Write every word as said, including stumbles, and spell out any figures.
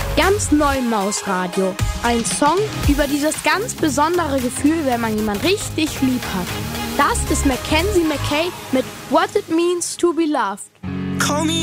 Ganz neu im Mausradio. Ein Song über dieses ganz besondere Gefühl, wenn man jemanden richtig lieb hat. Das ist Mackenzie McKay mit What It Means to Be Loved. Call me